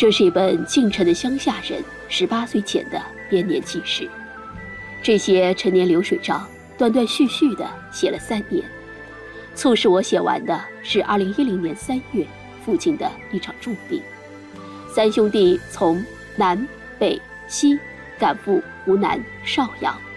这是一本晋城的乡下人18岁前的编年记事。这些陈年流水账断断续续地写了3年，促使我写完的是2010年3月父亲的一场重病。3兄弟从南北西赶赴湖南邵阳，